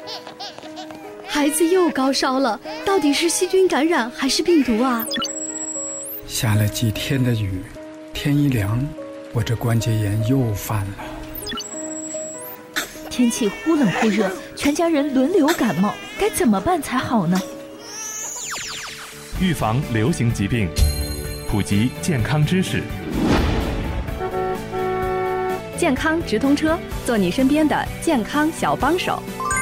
孩子又高烧了，到底是细菌感染还是病毒啊？ 下了几天的雨，天一凉，我这关节炎又犯了。 天气忽冷忽热，全家人轮流感冒，该怎么办才好呢？ 预防流行疾病，普及健康知识。 健康直通车，做你身边的健康小帮手。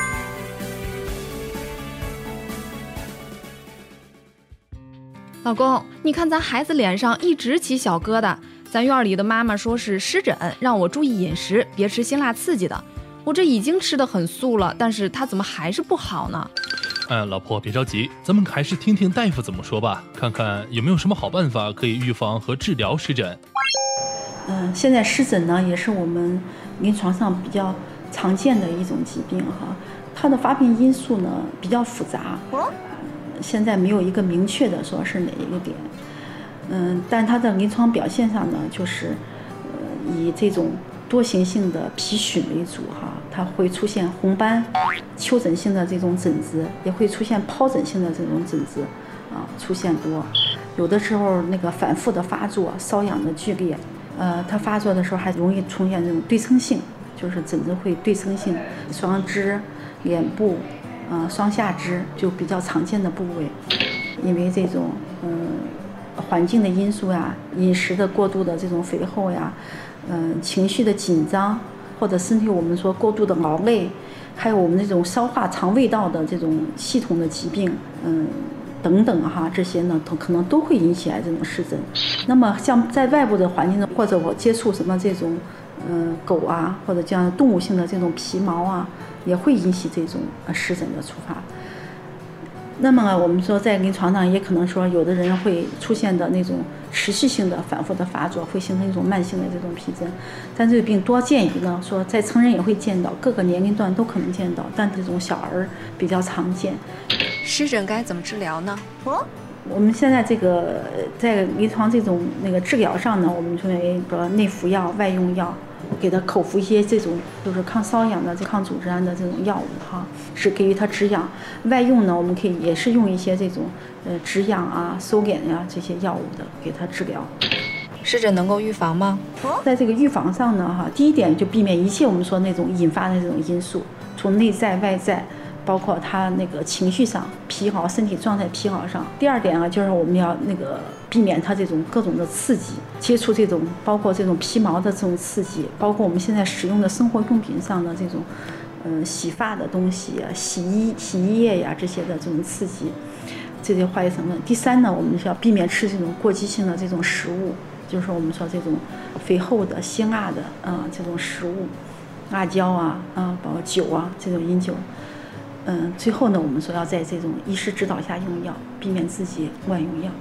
老公，你看咱孩子脸上一直起小疙瘩，咱院里的妈妈说是湿疹，让我注意饮食，别吃辛辣刺激的。我这已经吃得很素了，但是他怎么还是不好呢？ 老婆别着急，咱们还是听听大夫怎么说吧，看看有没有什么好办法可以预防和治疗湿疹。 现在湿疹呢也是我们临床上比较常见的一种疾病哈，它的发病因素呢比较复杂，现在没有一个明确的说是哪一个点，但它的临床表现上呢就是以这种多形性的皮癣为主哈，它会出现红斑、丘疹性的这种疹子，也会出现疱疹性的这种疹子出现多，有的时候那个反复的发作，瘙痒的剧烈，它发作的时候还容易出现这种对称性，就是疹子会对称性，双肢、脸部、双下肢就比较常见的部位，因为这种环境的因素呀，饮食的过度的这种肥厚呀，情绪的紧张，或者身体我们说过度的劳累，还有我们这种消化肠胃道的这种系统的疾病，等等哈，这些呢可能都会引起来这种湿疹。那么像在外部的环境呢，或者我接触什么这种狗啊，或者这样动物性的这种皮毛啊，也会引起这种湿疹的触发。那么我们说在临床上也可能说有的人会出现的那种持续性的反复的发作，会形成一种慢性的这种皮疹，但这个病多见于呢说在成人也会见到，各个年龄段都可能见到，但这种小儿比较常见。 湿疹该怎么治疗呢？ 我们现在这个在临床这种治疗上呢，我们分为内服药、外用药，给他口服一些这种就是抗瘙痒的、抗组织胺的这种药物哈，是给予他止痒。外用呢，我们可以也是用一些这种止痒啊、收敛呀这些药物的给他治疗。 湿疹能够预防吗？ 在这个预防上呢，哈，第一点就避免一切我们说那种引发的这种因素，从内在外在。包括他那个情绪上疲劳，身体状态疲劳上。第二点就是我们要避免他这种各种的刺激，接触这种包括这种皮毛的这种刺激，包括我们现在使用的生活用品上的这种洗发的东西啊、洗衣液呀这些的这种刺激，这些化学成分。第三呢，我们是要避免吃这种过激性的这种食物，就是我们说这种肥厚的、辛辣的这种食物，辣椒啊包括酒啊这种饮酒。最后呢，我们说要在这种医师指导下用药，避免自己乱用药。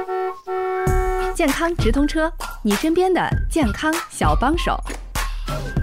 健康直通车，你身边的健康小帮手。